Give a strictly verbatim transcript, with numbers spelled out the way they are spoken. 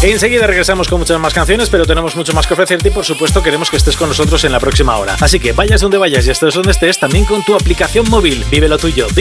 Enseguida regresamos con muchas más canciones, pero tenemos mucho más que ofrecerte y por supuesto queremos que estés con nosotros en la próxima hora. Así que vayas donde vayas y estés donde estés, también con tu aplicación móvil. Vive lo tuyo.